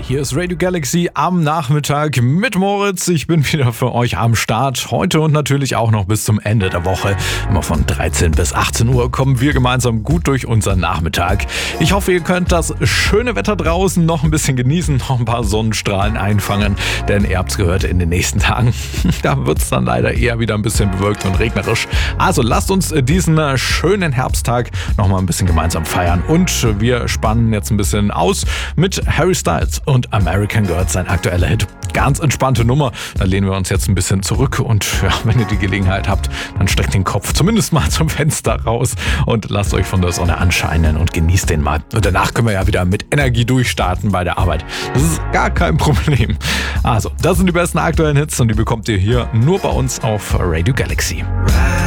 Hier ist Radio Galaxy am Nachmittag mit Moritz. Ich bin wieder für euch am Start. Heute und natürlich auch noch bis zum Ende der Woche. Immer von 13 bis 18 Uhr kommen wir gemeinsam gut durch unseren Nachmittag. Ich hoffe, ihr könnt das schöne Wetter draußen noch ein bisschen genießen, noch ein paar Sonnenstrahlen einfangen. Denn ihr habt es gehört, in den nächsten Tagen, da wird es dann leider eher wieder ein bisschen bewölkt und regnerisch. Also lasst uns diesen schönen Herbsttag noch mal ein bisschen gemeinsam feiern. Und wir spannen jetzt ein bisschen aus mit Harry Styles und American Girl, sein aktueller Hit. Ganz entspannte Nummer. Da lehnen wir uns jetzt ein bisschen zurück und ja, wenn ihr die Gelegenheit habt, dann streckt den Kopf zumindest mal zum Fenster raus und lasst euch von der Sonne anscheinen und genießt den mal. Und danach können wir ja wieder mit Energie durchstarten bei der Arbeit. Das ist gar kein Problem. Also, das sind die besten aktuellen Hits und die bekommt ihr hier nur bei uns auf Radio Galaxy.